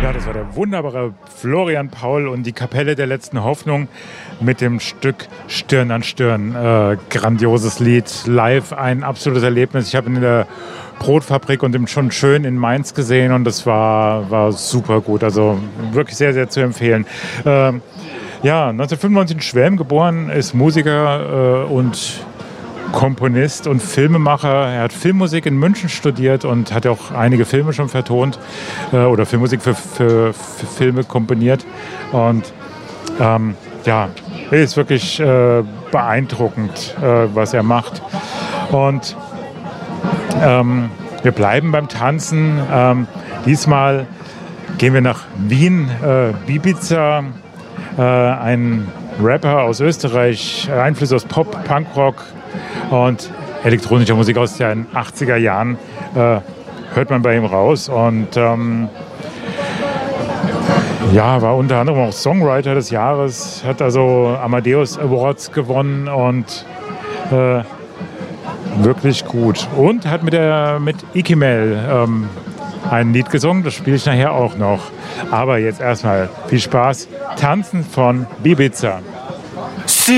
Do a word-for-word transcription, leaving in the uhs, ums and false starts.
Ja, das war der wunderbare Florian Paul und die Kapelle der letzten Hoffnung mit dem Stück Stirn an Stirn. Äh, grandioses Lied, live ein absolutes Erlebnis. Ich habe ihn in der Brotfabrik und im Schon Schön in Mainz gesehen und das war, war super gut. Also wirklich sehr, sehr zu empfehlen. Äh, ja, neunzehnhundertfünfundneunzig in Schwelm geboren, ist Musiker äh, und Komponist und Filmemacher. Er hat Filmmusik in München studiert und hat auch einige Filme schon vertont äh, oder Filmmusik für, für, für Filme komponiert. Und ähm, ja, ist wirklich äh, beeindruckend, äh, was er macht. Und ähm, wir bleiben beim Tanzen. Ähm, diesmal gehen wir nach Wien. Äh, Bibiza, äh, ein Rapper aus Österreich, Einflüsse aus Pop, Punkrock und elektronischer Musik aus den achtziger Jahren äh, hört man bei ihm raus. Und ähm, ja, war unter anderem auch Songwriter des Jahres, hat also Amadeus Awards gewonnen und äh, wirklich gut. Und hat mit, der, mit Ikimel ähm, ein Lied gesungen, das spiele ich nachher auch noch. Aber jetzt erstmal viel Spaß. Tanzen von Bibiza.